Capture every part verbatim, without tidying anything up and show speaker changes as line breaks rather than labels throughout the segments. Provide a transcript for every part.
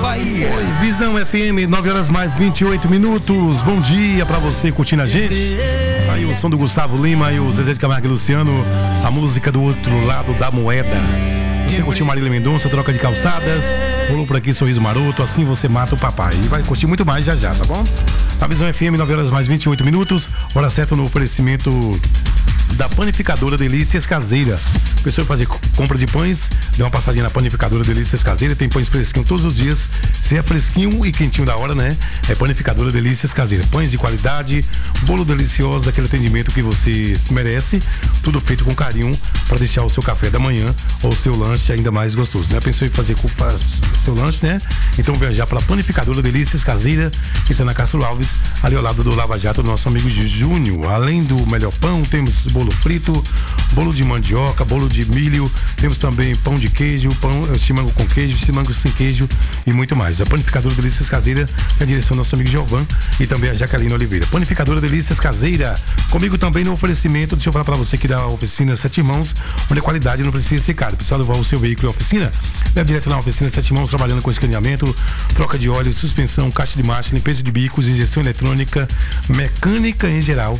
Bahia.
Oi, Visão F M, nove horas mais vinte e oito minutos. Bom dia pra você curtindo a gente. Aí o som do Gustavo Lima e o Zezé de Camargo e Luciano, a música do outro lado da moeda. Você curtiu Marília Mendonça, Troca de Calçadas, rolou por aqui Sorriso Maroto, Assim Você Mata o Papai. E vai curtir muito mais já já, tá bom? A Visão F M, nove horas mais vinte e oito minutos, hora certa no oferecimento da Panificadora Delícias Caseira. Pessoa fazer compra de pães, dê uma passadinha na Panificadora Delícias Caseira, tem pães fresquinhos todos os dias, se é fresquinho e quentinho da hora, né? É Panificadora Delícias Caseira, pães de qualidade, bolo delicioso, aquele atendimento que você merece, tudo feito com carinho para deixar o seu café da manhã ou o seu lanche ainda mais gostoso, né? Pensou em fazer seu lanche, né? Então viajar para Panificadora Delícias Caseira, que está na Castro Alves, ali ao lado do Lava Jato, do nosso amigo de Júnior. Além do melhor pão, temos bolo frito, bolo de mandioca, bolo de milho, temos também pão de queijo, pão chimango com queijo, chimango sem queijo e muito mais. A Panificadora Delícias Caseira é a direção do nosso amigo Giovan e também a Jaqueline Oliveira. Panificadora Delícias Caseira, comigo também no oferecimento, deixa eu falar pra você que da oficina Sete Mãos, onde a qualidade não precisa ser cara. Precisa levar o seu veículo à oficina? Leve direto na oficina Sete Mãos, trabalhando com escaneamento, troca de óleo, suspensão, caixa de marcha, limpeza de bicos, injeção eletrônica, mecânica em geral.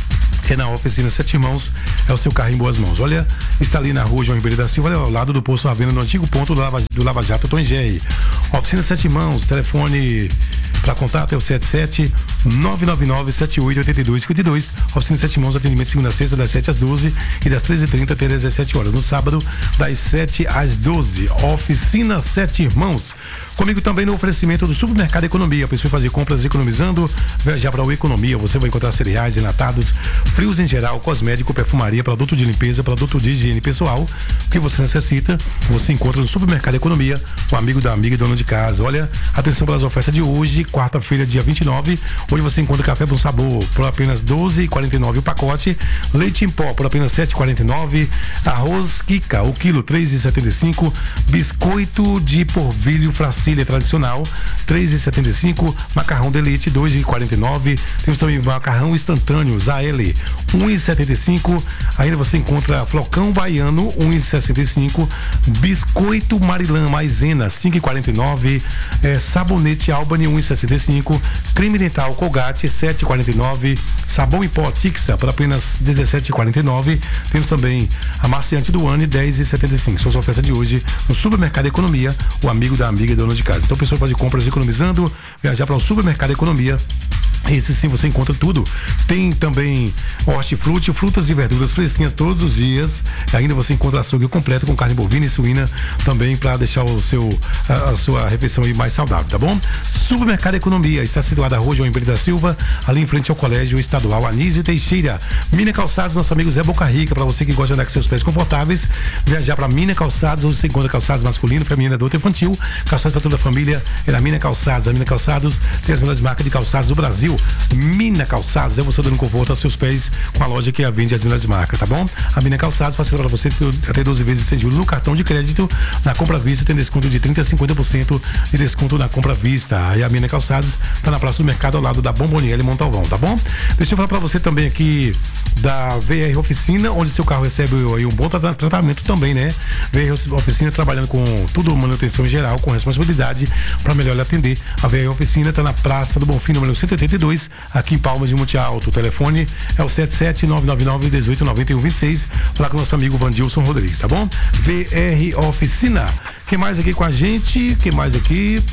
É na oficina Sete Mãos, é o seu carro em boas mãos. Olha, está ali na rua João Ribeiro da Silva, ao lado do posto Ravena, no antigo ponto do Lava, do Lava Jato, Tom e Jerry. Oficina Sete Mãos, telefone para contato é o sete sete nove nove nove sete oito oito dois cinco dois. Oficina Sete Mãos, atendimento segunda a sexta, das sete às doze e das treze e trinta até das dezessete horas. No sábado, das sete às doze. Oficina Sete Mãos. Comigo também no oferecimento do Supermercado Economia. Pensou em fazer compras economizando? Viajar para o Economia. Você vai encontrar cereais, enlatados, frios em geral, cosmético, perfumaria, produto de limpeza, produto de higiene pessoal. O que você necessita, você encontra no Supermercado Economia, o amigo da amiga e dona de casa. Olha, atenção para as ofertas de hoje, quarta-feira, dia vinte e nove. Hoje você encontra café Bom Sabor por apenas doze reais e quarenta e nove centavos o pacote. Leite em pó por apenas sete reais e quarenta e nove centavos. Arroz Kika, o quilo, três reais e setenta e cinco centavos. Biscoito de polvilho Fracília tradicional, três reais e setenta e cinco centavos. Macarrão de leite, dois reais e quarenta e nove centavos. Temos também macarrão instantâneo, A L, um real e setenta e cinco centavos. Ainda você encontra flocão baiano, um real e sessenta e cinco centavos. Biscoito Marilã Maisena, cinco reais e quarenta e nove centavos. É, sabonete Albany, um real e sessenta e cinco centavos. Creme dental Colgate, sete reais e quarenta e nove centavos. Sabão em pó Tixa por apenas dezessete reais e quarenta e nove centavos. Temos também amaciante do One, dez reais e setenta e cinco centavos. São as ofertas de hoje no Supermercado Economia, o amigo da amiga e dona de casa. Então, pessoal, fazer compras economizando, viajar para o Supermercado Economia. Esse sim você encontra tudo. Tem também hortifruti, frutas e verduras fresquinhas todos os dias. Ainda você encontra açougue completo com carne bovina e suína também para deixar o seu, a, a sua refeição aí mais saudável, tá bom? Supermercado Economia está situado na rua João Ribeiro da Silva, ali em frente ao Colégio Estadual Anísio Teixeira. Mina Calçados, nosso amigo Zé Boca Rica, para você que gosta de andar com seus pés confortáveis, viajar para Mina Calçados, onde você encontra calçados masculino, feminino, adulto e infantil, calçados para toda a família. É na Mina Calçados. A Mina Calçados tem as melhores marcas de calçados do Brasil. Mina Calçados, é você dando conforto aos seus pés com a loja que a vende as melhores marcas, tá bom? A Mina Calçados facilita para você até doze vezes sem juros no cartão de crédito. Na compra à vista tem desconto de trinta a cinquenta por cento de desconto na compra à vista. Aí a Mina Calçados tá na Praça do Mercado ao lado da Bomboniere Montalvão, tá bom? Deixa eu falar para você também aqui da V R Oficina, onde seu carro recebe aí um bom tra- tratamento também, né? V R Oficina trabalhando com tudo manutenção em geral, com responsabilidade para melhor lhe atender. A V R Oficina tá na Praça do Bonfim, número cento e oitenta e dois, aqui em Palmas de Monte Alto. O telefone é o sete sete nove nove nove um oito nove um dois seis. Falar com o nosso amigo Vandilson Rodrigues, tá bom? V R Oficina. Quem mais aqui com a gente? Quem mais aqui?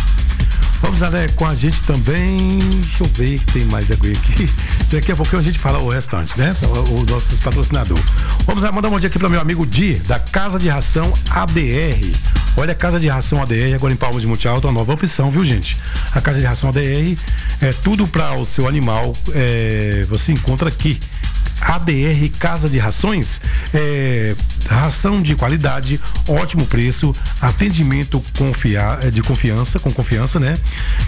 Vamos lá, né, com a gente também. Deixa eu ver que tem mais aqui. Daqui a pouco a gente fala o restante, né? O, o nosso patrocinador. Vamos lá, mandar um bom dia aqui para meu amigo Di, da Casa de Ração A D R. Olha, a Casa de Ração A D R, agora em Palmas de Monte Alto, uma nova opção, viu, gente? A Casa de Ração A D R é tudo para o seu animal. É, você encontra aqui. A D R Casa de Rações, é, ração de qualidade, ótimo preço, atendimento confia, de confiança, com confiança, né?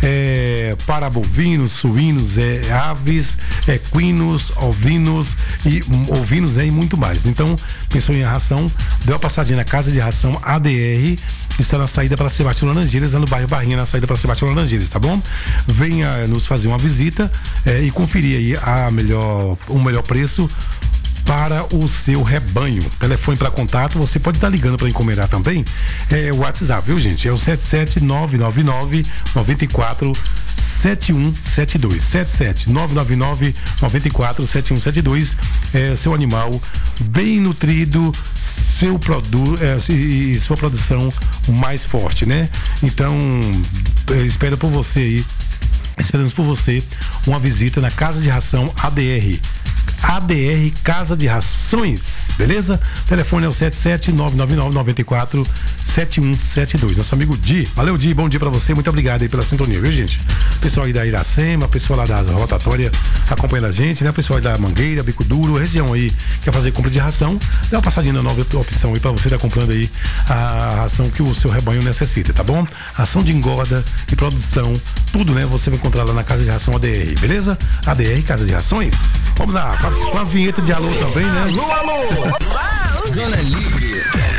É, para bovinos, suínos, é, aves, equinos, ovinos e ovinos, é, e muito mais. Então, pensou em ração, deu uma passadinha na Casa de Ração A D R, que está na saída para Sebastião Laranjeiras, lá no bairro Barrinha, na saída para Sebastião Laranjeiras, tá bom? Venha nos fazer uma visita é, e conferir aí a melhor, o melhor preço para o seu rebanho. Telefone para contato, você pode estar ligando para encomendar também. É o WhatsApp, viu, gente? É o sete sete nove nove nove nove quatro sete um sete dois. sete sete nove nove nove nove quatro sete um sete dois. É seu animal bem nutrido, seu produto é, e sua produção mais forte, né? Então, espero por você aí. Esperamos por você uma visita na Casa de Ração A D R. A D R Casa de Rações, beleza? Telefone é o sete sete nove nove nove nove quatro sete um sete dois. Nosso amigo Di. Valeu, Di, bom dia pra você, muito obrigado aí pela sintonia, viu, gente? Pessoal aí da Iracema, pessoal lá da rotatória acompanhando a gente, né? Pessoal aí da Mangueira, Bico Duro, região aí, quer fazer compra de ração, dá uma passadinha na nova opção aí pra você estar comprando aí a ração que o seu rebanho necessita, tá bom? Ração de engorda e produção, tudo, né? Você vai encontrar lá na Casa de Ração A D R, beleza? A D R Casa de Rações. Vamos lá, com a, com a vinheta de alô também, né? Alô, alô!
Zona Livre.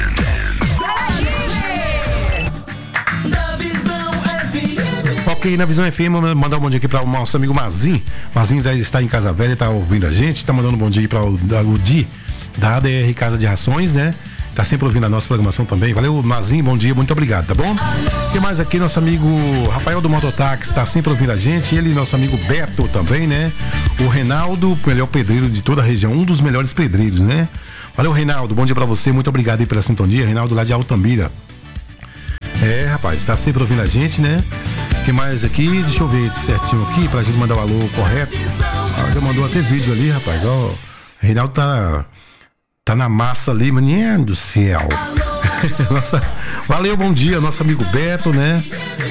Ok, na Visão F M, mandar um bom dia aqui para o nosso amigo Mazin. Mazin está em Casa Velha, está ouvindo a gente, está mandando um bom dia para o, o Di, da A D R Casa de Rações, né? Tá sempre ouvindo a nossa programação também. Valeu, Mazin, bom dia, muito obrigado, tá bom? Tem mais aqui, nosso amigo Rafael do Mototáxi, tá sempre ouvindo a gente. Ele e nosso amigo Beto também, né? O Reinaldo, o melhor pedreiro de toda a região, um dos melhores pedreiros, né? Valeu, Reinaldo, bom dia pra você, muito obrigado aí pela sintonia. Reinaldo lá de Altamira. É, rapaz, tá sempre ouvindo a gente, né? Tem mais aqui, deixa eu ver certinho aqui, pra gente mandar o alô correto. Ah, já mandou até vídeo ali, rapaz, ó. O Reinaldo tá... Tá na massa ali, menino do céu. Nossa, valeu, bom dia, nosso amigo Beto, né?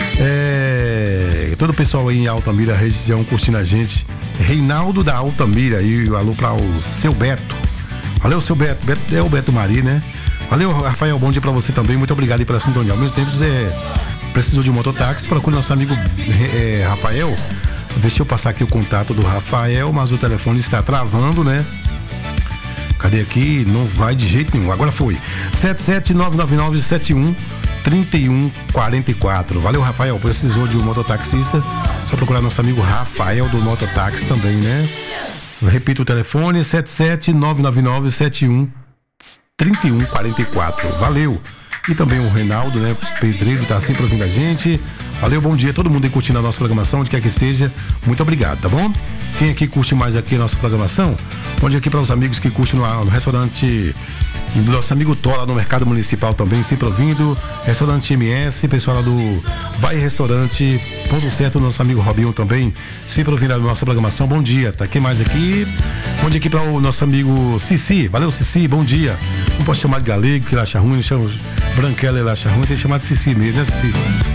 É, todo o pessoal aí em Altamira, região, curtindo a gente. Reinaldo da Altamira, e alô para o seu Beto. Valeu, seu Beto. Beto é o Beto Mari, né? Valeu, Rafael, bom dia para você também. Muito obrigado aí pela sintonia. Ao mesmo tempo, você precisou de um mototáxi, procure nosso amigo é, Rafael. Deixa eu passar aqui o contato do Rafael, mas o telefone está travando, né? Cadê aqui? Não vai de jeito nenhum. Agora foi. sete sete nove nove nove sete um três um quatro quatro. Valeu, Rafael. Precisou de um mototaxista? Só procurar nosso amigo Rafael do Mototáxi também, né? Eu repito o telefone: sete sete nove nove nove sete um três um quatro quatro. Valeu. E também o Reinaldo, né? Pedreiro, tá sempre ouvindo a gente. Valeu, bom dia. Todo mundo aí curtindo a nossa programação, onde quer que esteja. Muito obrigado, tá bom? Quem aqui curte mais aqui a nossa programação? Bom dia aqui para os amigos que curtem no, no restaurante do nosso amigo Tó, lá no Mercado Municipal também, sempre ouvindo. Restaurante M S, pessoal lá do Bahia Restaurante, ponto certo, nosso amigo Robinho também, sempre ouvindo a nossa programação. Bom dia, tá? Quem mais aqui? Bom dia aqui para o nosso amigo Cici. Valeu, Cici, bom dia. Não posso chamar de galego, que ele acha ruim, chama Branquela, ele acha ruim, tem que chamar de Cici mesmo, né, Cici?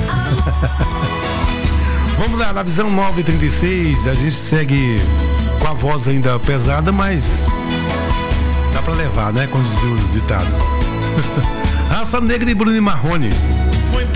Vamos lá, na Visão nove e trinta e seis, a gente segue com a voz ainda pesada, mas dá pra levar, né? Como dizia o ditado. Raça Negra e Bruno e Marrone.